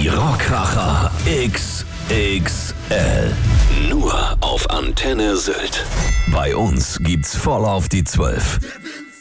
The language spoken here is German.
Die Rockkracher XXL. Nur auf Antenne Sylt. Bei uns gibt's voll auf die 12.